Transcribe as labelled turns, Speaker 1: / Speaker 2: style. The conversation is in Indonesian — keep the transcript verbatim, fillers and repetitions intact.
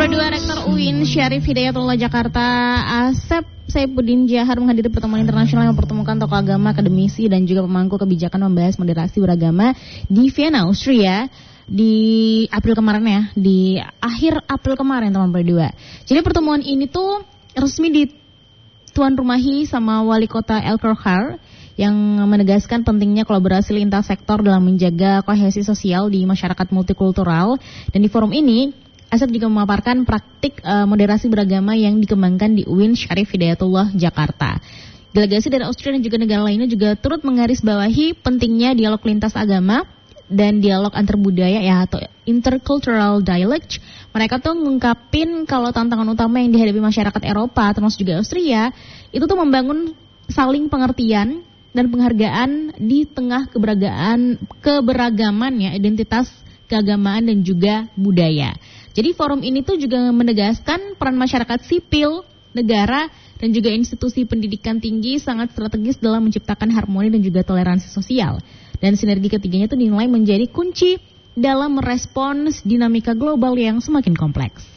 Speaker 1: nomor dua, Rektor U I N Syarif Hidayatullah Jakarta Asep Saifuddin Jahar menghadiri pertemuan internasional yang mempertemukan tokoh agama, akademisi, dan juga pemangku kebijakan membahas moderasi beragama di Vienna, Austria di April kemarin ya, di akhir April kemarin teman berdua. Jadi pertemuan ini tuh resmi dituan rumahi sama Wali Kota El-Khokhar yang menegaskan pentingnya kolaborasi lintas sektor dalam menjaga kohesi sosial di masyarakat multikultural. Dan di forum ini Asep juga memaparkan praktik uh, moderasi beragama yang dikembangkan di U I N Syarif Hidayatullah Jakarta. Delegasi dari Austria dan juga negara lainnya juga turut menggarisbawahi pentingnya dialog lintas agama dan dialog antar budaya ya, atau intercultural dialogue. Mereka tuh ngungkapin kalau tantangan utama yang dihadapi masyarakat Eropa termasuk juga Austria itu tuh membangun saling pengertian dan penghargaan di tengah keberagaman keberagaman ya, identitas keagamaan dan juga budaya. Jadi forum ini tuh juga menegaskan peran masyarakat sipil, negara, dan juga institusi pendidikan tinggi sangat strategis dalam menciptakan harmoni dan juga toleransi sosial. Dan sinergi ketiganya itu dinilai menjadi kunci dalam merespons dinamika global yang semakin kompleks.